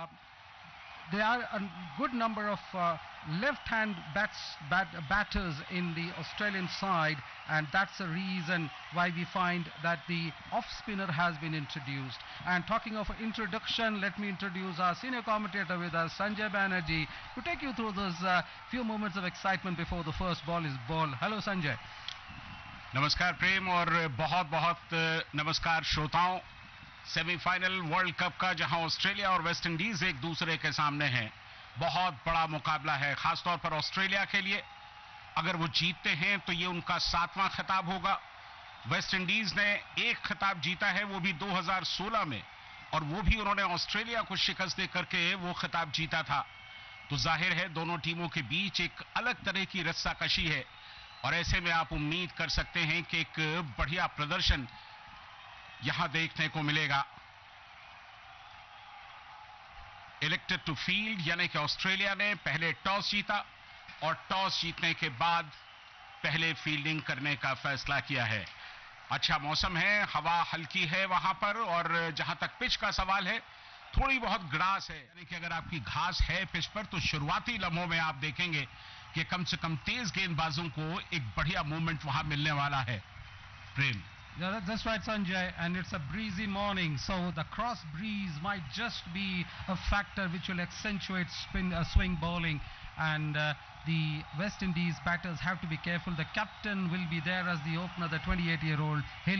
there are a good number of left-hand batters in the Australian side, and that's the reason why we find that the off-spinner has been introduced. And talking of introduction, let me introduce our senior commentator with us, Sanjay Banerjee, to take you through those few moments of excitement before the first ball is bowled. Hello, Sanjay. नमस्कार प्रेम और बहुत बहुत नमस्कार श्रोताओं। Semifinal world cup का जहां Australia और West Indies एक दूसरे के सामने हैं, बहुत बड़ा मुकाबला है, खासतौर पर ऑस्ट्रेलिया के लिए। अगर वो जीतते हैं तो ये उनका 7वां खिताब होगा। वेस्ट इंडीज ने एक खिताब जीता है, वो भी 2016 में, और वो भी उन्होंने ऑस्ट्रेलिया को शिकस्त दे करके वो खिताब जीता था। तो जाहिर है दोनों टीमों के बीच एक अलग तरह की रस्साकशी है, और ऐसे में आप उम्मीद कर सकते हैं कि एक बढ़िया प्रदर्शन यहां देखने को मिलेगा। इलेक्टेड टू फील्ड यानी कि ऑस्ट्रेलिया ने पहले टॉस जीता और टॉस जीतने के बाद पहले फील्डिंग करने का फैसला किया है। अच्छा मौसम है, हवा हल्की है वहां पर, और जहां तक पिच का सवाल है, थोड़ी बहुत ग्रास है, यानी कि अगर आपकी घास है पिच पर तो शुरुआती लम्हों में आप देखेंगे कि कम से कम तेज गेंदबाजों को एक बढ़िया मूवमेंट वहां मिलने वाला है। प्रेम, Yeah, that's right, Sanjay, and it's a breezy morning, so the cross breeze might just be a factor which will accentuate swing bowling, and the West Indies batters have to be careful. The captain will be there as the opener, the 28-year-old